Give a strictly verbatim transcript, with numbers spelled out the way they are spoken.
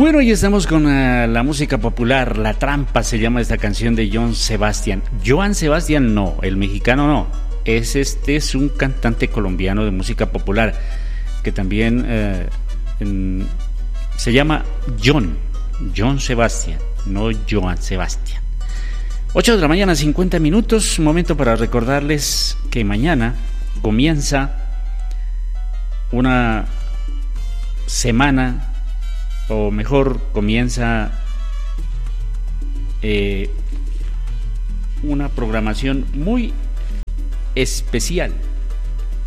Bueno, ahí estamos con uh, la música popular. La Trampa se llama esta canción de Joan Sebastián. Joan Sebastián no, el mexicano no. Es este es un cantante colombiano de música popular que también uh, en, se llama John, John Sebastián, no Joan Sebastián. ocho de la mañana, cincuenta minutos. Momento para recordarles que mañana comienza una semana, o mejor, comienza eh, una programación muy especial